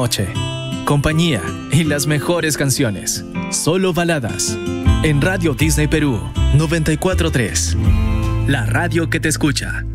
noche. Compañía y las mejores canciones. Solo baladas. En Radio Disney Perú 94.3. La radio que te escucha.